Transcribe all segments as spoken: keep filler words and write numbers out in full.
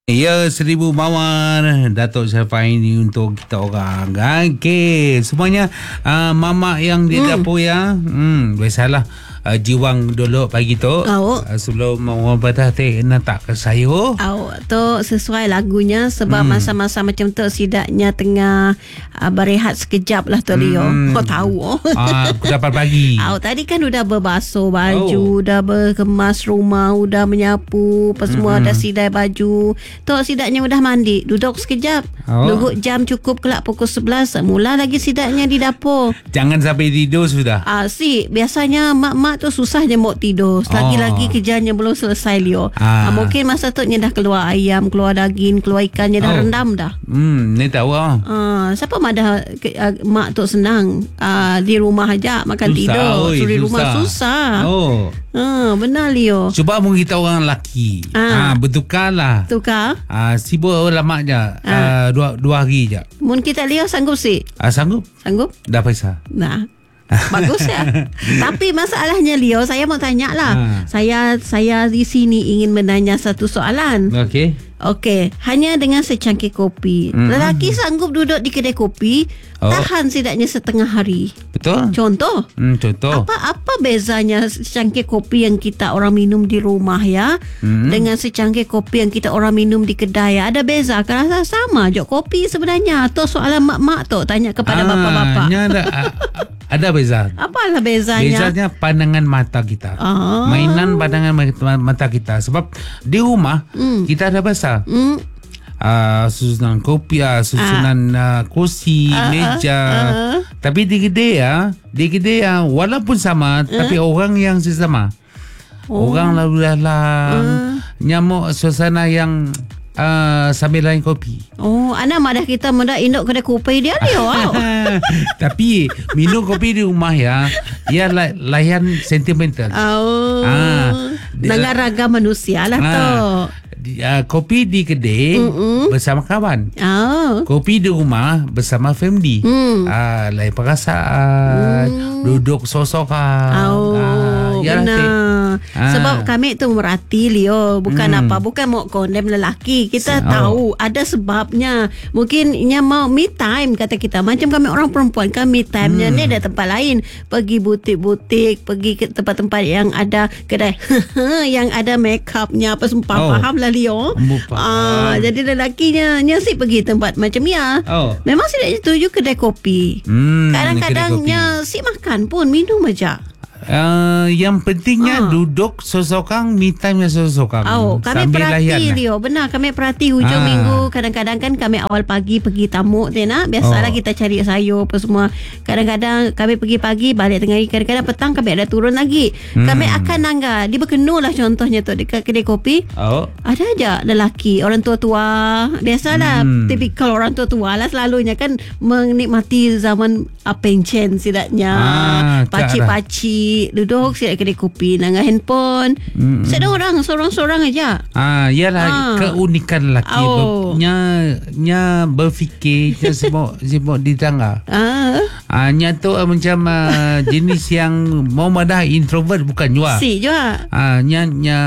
Ya, seribu mawar Datuk Syafai ini untuk kita orang. Okey, semuanya uh, mama yang di hmm. dapur ya. Hmm, biasalah uh, jiwang dulu pagi tu. Oh. Uh, sebelum mau badah teh nak tak ke sayur. Oh, tu sesuai lagunya sebab hmm. masa-masa macam tu sidaknya tengah uh, berehat sekejap lah tu Leo. Hmm. Kau tahu. Ah, pukul lapan pagi. Oh, tadi kan udah berbasuh baju, Oh. dah berkemas rumah, udah menyapu, apa semua Hmm. dah sidai baju. Tok sidaknya udah mandi, duduk sekejap. Oh. Nunggu jam cukup kelak pukul sebelas, mula lagi sidaknya di dapur. Jangan sampai tidur sudah. Ah, si biasanya mak-mak tu susah je mau tidur. Lagi-lagi Oh. kerjanya belum selesai Leo. Ah. Ah, mungkin masa tu nya dah keluar ayam, keluar daging, keluar ikannya dah Oh. rendam dah. Hmm, ni tahu ah. Ah, siapa mak dah ke, uh, mak tu senang ah, di rumah aja makan Susah, tidur. oi, Suri susah. rumah susah. Oh. Ah, benar Leo. Cuba mungkin kita orang lelaki. Ah. Ah, bertukarlah. Tukar. Ah, sibuk lama je. Ah. Ah, dua dua hari je. Mun kita Leo sanggup sih. Ah, sanggup? Sanggup? Dah paisa. Nah. Bagus ya. Tapi masalahnya Leo, saya mau tanya lah. Ha. Saya saya di sini ingin menanya satu soalan. Okey. Okey, hanya dengan secangkir kopi. Mm-hmm. Lelaki sanggup duduk di kedai kopi Oh. tahan setidaknya setengah hari. Betul? Contoh, Hmm, contoh. apa apa bezanya secangkir kopi yang kita orang minum di rumah ya Hmm. dengan secangkir kopi yang kita orang minum di kedai? Ada beza? Kan rasa sama je kopi sebenarnya. Atau soalan mak-mak tu tanya kepada Ah, bapa-bapa. nya ada ah, ada beza. Apalah bezanya? Bezanya pandangan mata kita. Ah. Mainan pandangan mata kita. Sebab di rumah Hmm. kita ada bahasa. Hmm. Uh, susunan kopi, uh, susunan uh, kursi, Ah, meja. ah. Tapi di kedai ya, di kedai ya, walaupun sama, tapi orang yang sesama. Oh. Orang lalu lalang, nyamuk suasana yang uh, sambil lain kopi. Oh, anak mak dah kita muda induk kedai kopi dia dia. Wow. Tapi minum kopi di rumah ya, ia la- layan sentimental. Oh. Ah. Dengan raga manusia lah Ah. tu. Di- uh, kopi di kedai Mm-mm. bersama kawan. Oh. Kopi di rumah bersama family. Hmm. Ah, lain perasaan, Hmm. duduk sosokan. Oh, Ah, yalah, benar. Cik. Ah. Sebab kami tu merhati Leo, bukan Hmm. apa, bukan mau condemn lelaki. Kita Oh. tahu ada sebabnya. Mungkin nya mau me time kata kita. Macam kami orang perempuan kan me time-nya Hmm. ni ada tempat lain. Pergi butik-butik, pergi ke tempat-tempat yang ada kedai yang ada make up-nya apa semua. Oh. Faham lah Leo. Ambo faham. Ah, jadi lelakinya nya si pergi tempat macam ya. Oh. Memang tidak setuju kedai kopi. Hmm, Kadang-kadangnya si makan pun minum aja. Uh, yang pentingnya Ah. duduk sosokang, me time yang sosokang. Oh, kami Sambil perhati layan lah. Leo. Benar, kami perhati hujung Ah. minggu. Kadang-kadang kan kami awal pagi pergi tamu tu nak. Biasalah Oh. kita cari sayur apa semua. Kadang-kadang kami pergi pagi balik tengah hari. Kadang-kadang petang kami ada turun lagi. Hmm. Kami akan nangga. Di Berkenu lah contohnya tu dekat kedai kopi. Oh. Ada aja lelaki, orang tua-tua. Biasalah, Hmm. tipikal orang tua-tua lah selalunya kan menikmati zaman pencen sidaknya. Ah, tak Pacik-pacik, duduk sidak kedai kopi, nangga handphone. Hmm. Sedang orang, seorang-seorang aja. Ah, ialah Ah. keunikan lelaki. Oh. Ber, nya, nya berfikir, nya sibuk, sibuk di tangga. Ah, Ah, nya tu uh, macam uh, jenis yang mau madah introvert bukan jua. si juga. Ah, nya, nya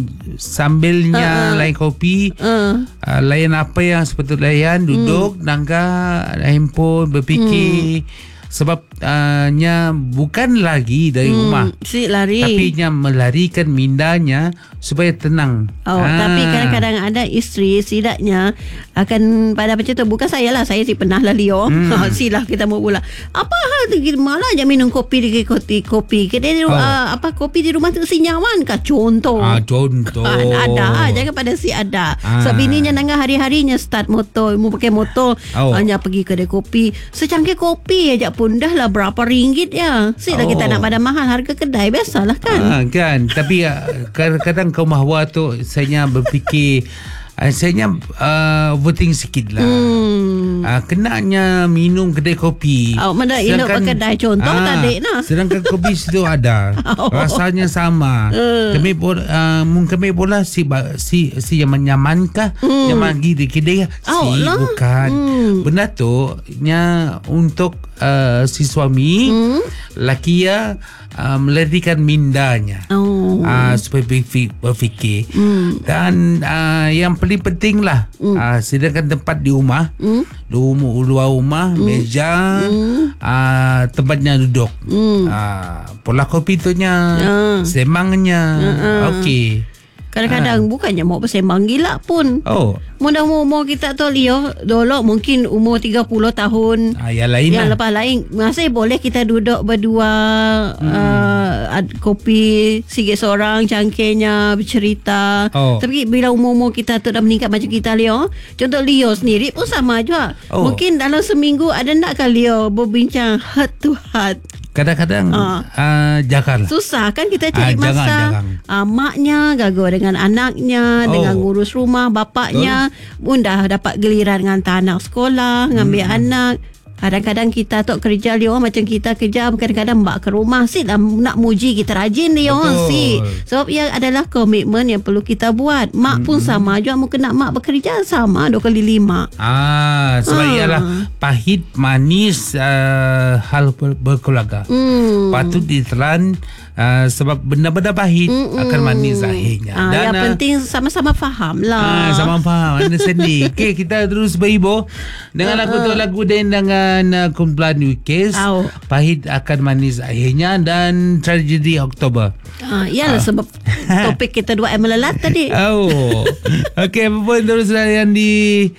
sambilnya Ah, ah. lain kopi, Uh, uh, lain apa yang sepatutnya layan, duduk, hmm. nangga handphone, berfikir. Sebab uh, nya bukan lagi dari hmm, rumah. si lari. Tapi nya melarikan mindanya supaya tenang. Oh, Ah. tapi kadang-kadang ada isteri sidaknya akan pada macam tu. Bukan saya lah, saya si pernah lah Leo. Hmm. Hmm. Silah kita mau pula. Apa hal tu malah je minum kopi di kopi kopi. Kedai di Oh. uh, apa kopi di rumah tu si nyaman kah contoh. Ah, contoh. Ah, ada, jangan pada si ada. Ah. Sebab bininya nangga hari-harinya start motor, mau pakai motor, Oh. hanya pergi kedai kopi. Secangkir kopi aja pun dah lah berapa ringgit ya. Sila Oh. kita nak pada mahal harga kedai biasalah kan. Ah, kan. Tapi uh, kadang-kadang kaum hawa tu saya berfikir uh, saya uh, voting sikit lah. Hmm. Uh, kenanya minum kedai kopi. Oh, mana elok kedai contoh tadi nah. Sedangkan kopi situ ada. Oh. Rasanya sama. Uh. Kami pun uh, mung kami pula si ba- si si yang nyaman kah? Hmm. Nyaman pergi di kedai. Oh, Si lah. bukan. Hmm. Benda tu nya untuk uh, si suami Hmm. laki ya uh, melarikan mindanya. Oh. Uh, supaya berfikir, berfikir. Hmm. Dan uh, yang paling penting lah hmm. uh, sediakan tempat di rumah, hmm. luar, luar rumah, hmm. meja, hmm. Uh, tempatnya duduk, hmm. uh, pola kopi tu nya, uh. semangnya, uh-uh. okey. Kadang-kadang uh. bukannya mau bersembang gila pun. Oh. Mudah umur kita tu Leo, dulu mungkin umur tiga puluh tahun. Ah, yang lain yang lah. lepas lain masih boleh kita duduk berdua, hmm. uh, kopi sikit seorang, cangkirnya bercerita. Oh. Tapi bila umur-umur kita tu dah meningkat macam kita Leo, contoh Leo sendiri pun sama juga. Oh. Mungkin dalam seminggu ada nak ke Leo berbincang heart to heart. Kadang-kadang uh. uh, janganlah. Susah kan kita cari uh, masa. Jangan, jangan. Uh, maknya gagal dengan anaknya, oh. dengan ngurus rumah, bapaknya pun dah dapat giliran hantar anak sekolah, ngambil hmm. anak. Kadang-kadang kita tu kerja Leo macam kita kerja, kadang-kadang mak ke rumah si lah nak muji kita rajin Leo si. Sebab ia adalah komitmen yang perlu kita buat. Mak hmm. pun sama juga mungkin nak mak bekerja sama dua kali lima. Ah, sebab ah. ialah pahit manis uh, hal ber- berkeluarga. Hmm. Patut ditelan uh, sebab benda-benda pahit Mm-mm. akan manis akhirnya. Ah, Dan, yang uh, penting sama-sama faham lah. Ah, sama faham. Anda sendiri. Okey, kita terus berhibur dengan uh, lagu tu lagu Dan dengan Uh, kumpulan Wikis, oh. Pahit akan manis akhirnya dan Tragedi Oktober. Ah, iyalah uh. sebab topik kita dua yang melelat tadi. Oh. Okey, apa pun terus yang di